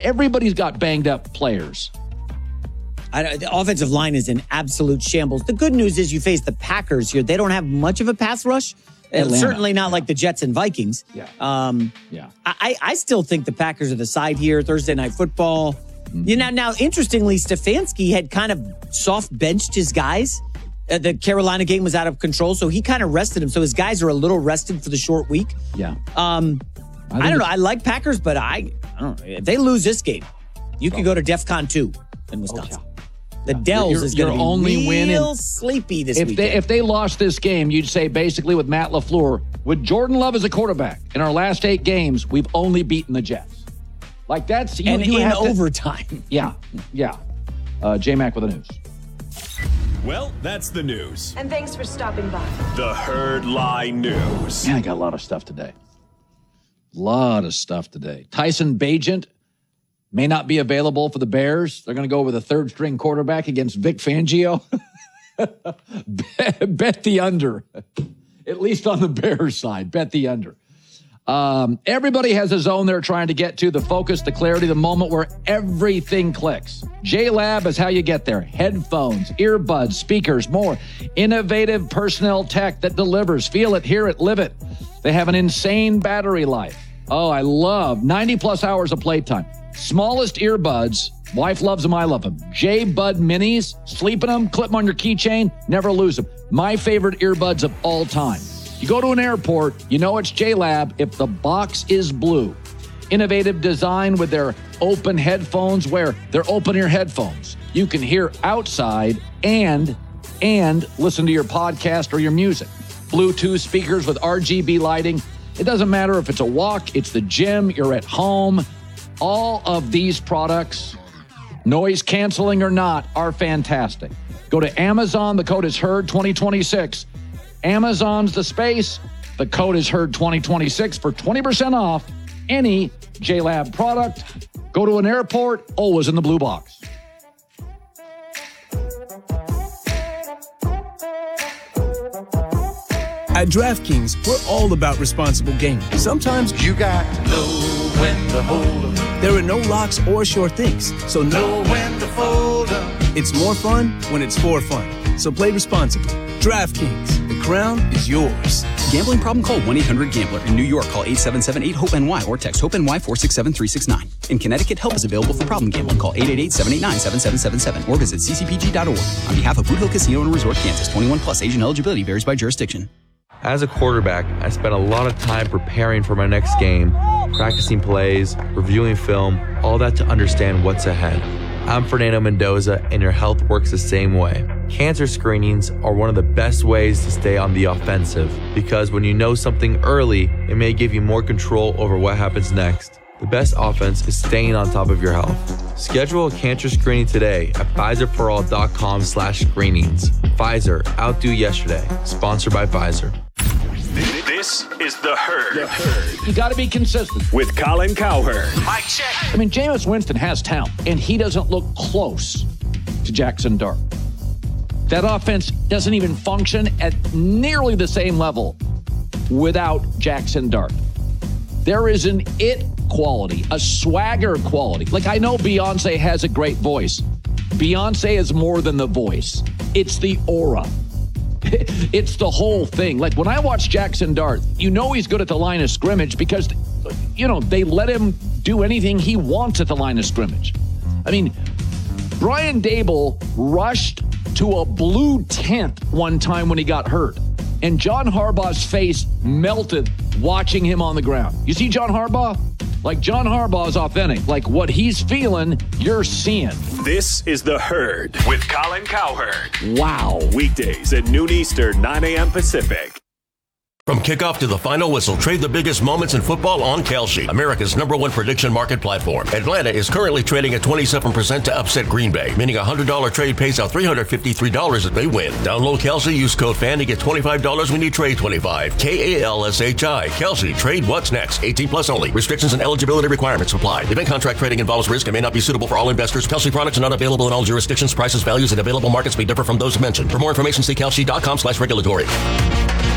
everybody's got banged up players. The offensive line is in absolute shambles. The good news is you face the Packers here. They don't have much of a pass rush. Certainly not like the Jets and Vikings. I still think the Packers are the side here. Thursday Night Football. Mm-hmm. Now, interestingly, Stefanski had kind of soft benched his guys. The Carolina game was out of control, so he kind of rested them. So his guys are a little rested for the short week. Yeah. I don't know. I like Packers, but I don't know. If they lose this game, you could go to DEFCON 2 in Wisconsin. The Dells is going to be only real sleepy this weekend. If they lost this game, you'd say basically with Matt LaFleur, with Jordan Love as a quarterback, in our last 8 games, we've only beaten the Jets. Like that's... in overtime. Yeah. J-Mac with the news. Well, that's the news. And thanks for stopping by. The Herd Lie News. Yeah, I got a lot of stuff today. Tyson Bagent may not be available for the Bears. They're going to go with a third-string quarterback against Vic Fangio. Bet the under. At least on the Bears side. Bet the under. Everybody has a zone they're trying to get to, the focus, the clarity, the moment where everything clicks. JLab is how you get there. Headphones, earbuds, speakers, more. Innovative personnel tech that delivers. Feel it, hear it, live it. They have an insane battery life. Oh, I love 90-plus hours of playtime. Smallest earbuds. Wife loves them, I love them. J-Bud Minis. Sleep in them, clip them on your keychain, never lose them. My favorite earbuds of all time. You go to an airport, you know it's JLab if the box is blue. Innovative design with their open headphones where they're open-ear headphones. You can hear outside and listen to your podcast or your music. Bluetooth speakers with RGB lighting. It doesn't matter if it's a walk, it's the gym, you're at home. All of these products, noise canceling or not, are fantastic. Go to Amazon. The code is HERD2026. Amazon's the space. The code is HERD2026 for 20% off any JLab product. Go to an airport, always in the blue box. At DraftKings, we're all about responsible gaming. Sometimes you got to know when to hold 'em. There are no locks or sure things, so know when to fold 'em. It's more fun when it's for fun. So play responsibly. DraftKings, the crown is yours. Gambling problem? Call 1-800-GAMBLER. In New York, call 877-8-HOPE-NY or text HOPE-NY 467-369. In Connecticut, help is available for problem gambling. Call 888-789-7777 or visit ccpg.org. On behalf of Boot Hill Casino and Resort, Kansas, 21 plus. Age and eligibility varies by jurisdiction. As a quarterback, I spent a lot of time preparing for my next game, practicing plays, reviewing film, all that to understand what's ahead. I'm Fernando Mendoza, and your health works the same way. Cancer screenings are one of the best ways to stay on the offensive, because when you know something early, it may give you more control over what happens next. The best offense is staying on top of your health. Schedule a cancer screening today at Pfizerforall.com/screenings. Pfizer, outdo yesterday. Sponsored by Pfizer. This is The Herd. You got to be consistent. With Colin Cowherd. Mic check. I mean, Jameis Winston has talent, and he doesn't look close to Jackson Dart. That offense doesn't even function at nearly the same level without Jackson Dart. There is an it quality, a swagger quality. Like, I know Beyonce has a great voice. Beyonce is more than the voice. It's the aura. It's the whole thing. Like, when I watch Jackson Dart, you know he's good at the line of scrimmage because, they let him do anything he wants at the line of scrimmage. I mean, Brian Dable rushed to a blue tent one time when he got hurt, and John Harbaugh's face melted watching him on the ground. You see John Harbaugh? Like, John Harbaugh is authentic. Like, what he's feeling, you're seeing. This is The Herd with Colin Cowherd. Wow. Weekdays at noon Eastern, 9 a.m. Pacific. From kickoff to the final whistle, trade the biggest moments in football on Kalshi, America's #1 prediction market platform. Atlanta is currently trading at 27% to upset Green Bay, meaning a $100 trade pays out $353 if they win. Download Kalshi, use code FAN to get $25 when you trade 25. KALSHI. Kalshi. Trade what's next. 18 plus only. Restrictions and eligibility requirements apply. Event contract trading involves risk and may not be suitable for all investors. Kalshi products are not available in all jurisdictions. Prices, values, and available markets may differ from those mentioned. For more information, see kalshi.com/regulatory.